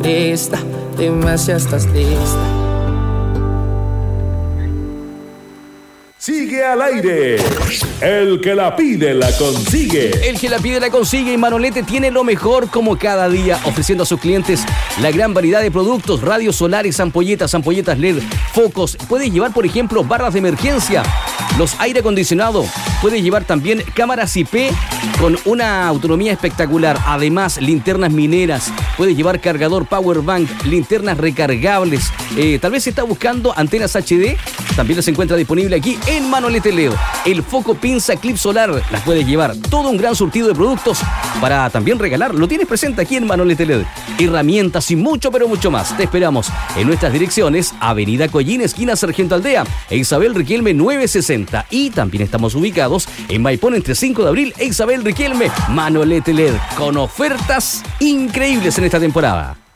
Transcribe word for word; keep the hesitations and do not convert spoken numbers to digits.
lista, dime si estás lista. Sigue al aire. El que la pide la consigue. El que la pide la consigue y Manolete tiene lo mejor como cada día, ofreciendo a sus clientes la gran variedad de productos, radios solares, ampolletas, ampolletas L E D, focos. Puedes llevar, por ejemplo, barras de emergencia, los aire acondicionado. Puedes llevar también cámaras I P con una autonomía espectacular. Además, linternas mineras. Puedes llevar cargador power bank, linternas recargables. Eh, tal vez si está buscando antenas H D, también las encuentra disponible aquí en Manolete L E D. El foco pinza clip solar, las puedes llevar. Todo un gran surtido de productos para también regalar. Lo tienes presente aquí en Manolete L E D. Herramientas y mucho, pero mucho más. Te esperamos en nuestras direcciones: Avenida Collín, esquina Sargento Aldea, e Isabel Riquelme nueve sesenta. Y también estamos ubicados en Maipón entre cinco de abril e Isabel Riquelme. Manolete L E D, con ofertas increíbles en esta temporada.